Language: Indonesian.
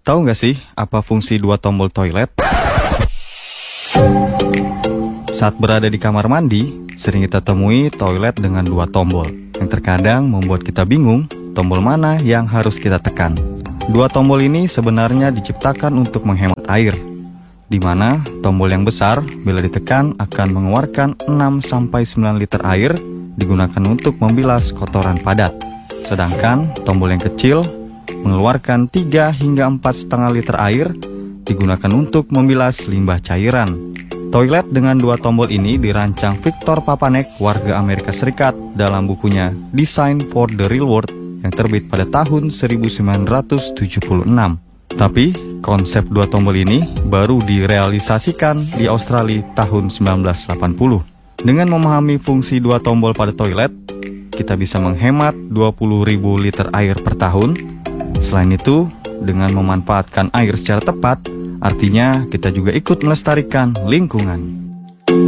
Tahu nggak sih apa fungsi dua tombol toilet? Saat berada di kamar mandi, sering kita temui toilet dengan dua tombol, yang terkadang membuat kita bingung tombol mana yang harus kita tekan. Dua tombol ini sebenarnya diciptakan untuk menghemat air, di mana tombol yang besar bila ditekan akan mengeluarkan 6-9 liter air digunakan untuk membilas kotoran padat. Sedangkan tombol yang kecil mengeluarkan 3 hingga 4,5 liter air digunakan untuk membilas limbah cairan. Toilet dengan dua tombol ini dirancang Victor Papanek, warga Amerika Serikat, dalam bukunya Design for the Real World yang terbit pada tahun 1976. Tapi konsep dua tombol ini baru direalisasikan di Australia tahun 1980. Dengan memahami fungsi dua tombol pada toilet, kita bisa menghemat 20.000 liter air per tahun. Selain itu, dengan memanfaatkan air secara tepat, artinya kita juga ikut melestarikan lingkungan.